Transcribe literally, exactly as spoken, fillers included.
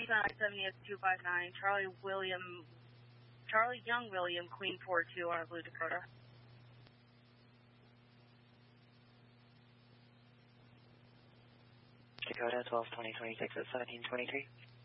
nine seventy is two five nine, Charlie William, Charlie Young William, Queen four two on a Blue Dakota. Dakota twelve twenty twenty-six at seventeen twenty-three.